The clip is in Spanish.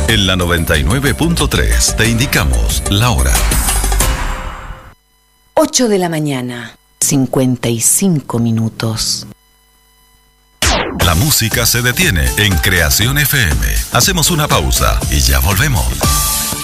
En la 99.3 te indicamos la hora. 8 de la mañana, 55 minutos. La música se detiene en Creación FM. Hacemos una pausa y ya volvemos.